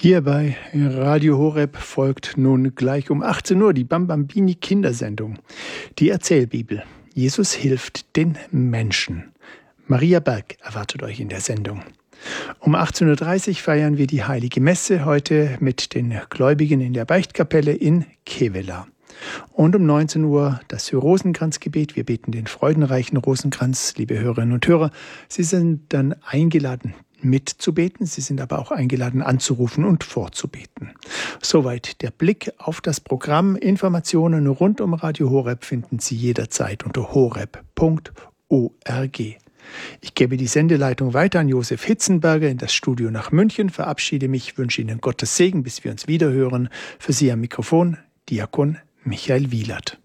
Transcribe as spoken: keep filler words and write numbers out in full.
Hier bei Radio Horeb folgt nun gleich um achtzehn Uhr die Bambambini Kindersendung. Die Erzählbibel. Jesus hilft den Menschen. Maria Berg erwartet euch in der Sendung. Um achtzehn Uhr dreißig feiern wir die Heilige Messe heute mit den Gläubigen in der Beichtkapelle in Kevela. Und um neunzehn Uhr das Rosenkranzgebet. Wir beten den freudenreichen Rosenkranz, liebe Hörerinnen und Hörer. Sie sind dann eingeladen, mitzubeten. Sie sind aber auch eingeladen, anzurufen und vorzubeten. Soweit der Blick auf das Programm. Informationen rund um Radio Horeb finden Sie jederzeit unter horeb punkt org. Ich gebe die Sendeleitung weiter an Josef Hitzenberger in das Studio nach München, verabschiede mich, wünsche Ihnen Gottes Segen, bis wir uns wiederhören. Für Sie am Mikrofon Diakon Michael Wielert.